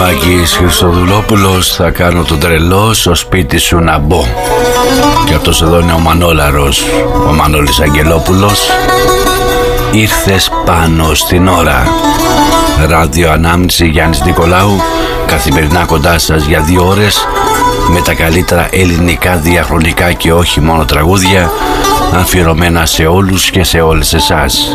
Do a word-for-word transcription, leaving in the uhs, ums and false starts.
Μάκης Χριστοδουλόπουλος, θα κάνω τον τρελό στο σπίτι σου να μπω. Και αυτός εδώ είναι ο Μανόλαρος, ο Μανώλης Αγγελόπουλος. Ήρθες πάνω στην ώρα. Ράδιο Ανάμνηση, Γιάννης Νικολάου, καθημερινά κοντά σας για δύο ώρες με τα καλύτερα ελληνικά διαχρονικά και όχι μόνο τραγούδια, αφιερωμένα σε όλους και σε όλες εσάς.